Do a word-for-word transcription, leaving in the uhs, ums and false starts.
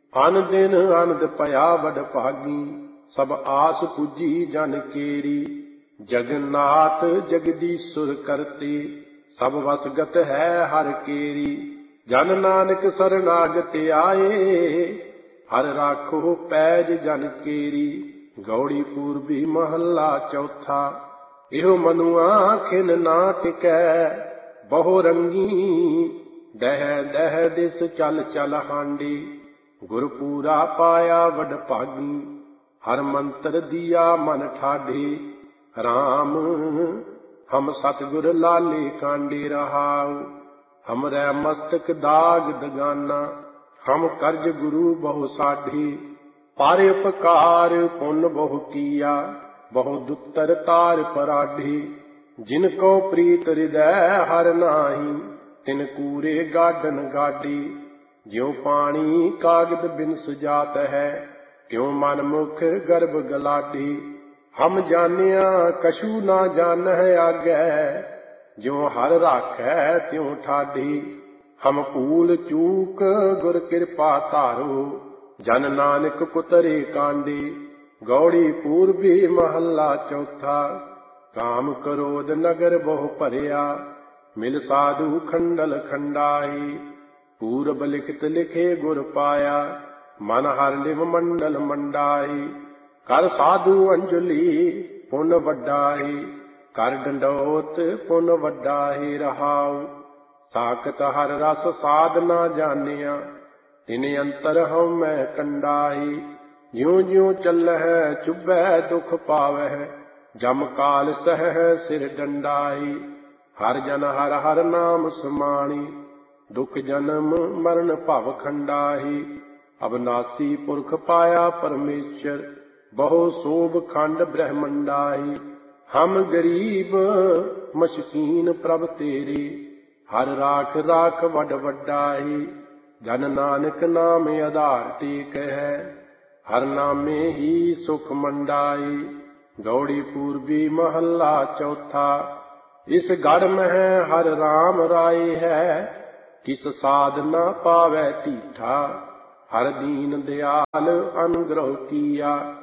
अन दिन अनद पया बड़ भागी, सब आस पूजी जन केरी। जगन्नाथ जगदीश्वर करते, सब वसगत है हर केरी। जन नानक शरणागत आए, हर राखो पैज जन केरी। गौड़ी पूर्वी महला चौथा, इहो मनुआ खिन ना टिकै। बहु रंगी दह दह दिस चल चल हांडी। गुरपूरा पाया वड भागी, हर मंत्र दिया मन ठाढ़े। राम हम सतगुर लाले कांडे रहाऊ, हमरै मस्तक दाग दगाना। हम कर्ज गुरु बहु साढ़े, पर उपकार पुन बहु किया। बहु दुत्तर तार पराढ़े, जिनको प्रीत हृदय हर नाही। तिन कूरे गाडन गाडी, ज्यों पानी कागद बिन सुजात है। त्यों मन मुख गर्भ गलाडी, हम जानिया कछु ना जानह आगै। ज्यों हर राखै त्यों ठाडी, हम भूल चूक गुर कृपा धारो। जन नानक कुतरे कांडे, गौड़ी पूर्वी महला चौथा। काम क्रोध नगर बहु भरिया, मिल साधु खंडल खंडाई। पूरब लिखित लिखे गुर पाया, मन हर निम मंडल मंडाई। कर साधु अंजलि पुन वड्डाई, कर डंडोत पुन वड्डाई रहाऊ। साकत हर रस साधना जानिया, तिन अंतर हम मैं कंडाई। ज्यों ज्यों चलह चुभै दुख पावह, जम काल सह सिर डंडाई। हर जन हर हर नाम समाणी, दुख जन्म मरण भव खंडाही। अविनाशी पुरख पाया परमेश्वर, बहु शोभ खंड ब्रह्मंडाही। हम गरीब मशकीन प्रभ तेरे, हर राख राख वड वड्डाही। जन नानक नाम आधार टेक है, हर नामे ही सुख मंडाई। गौड़ी पूर्वी महला चौथा, इस गढ़ में हर राम राय है। किस साध न पावै तीठा, हर दीन दयाल अनुग्रह किया।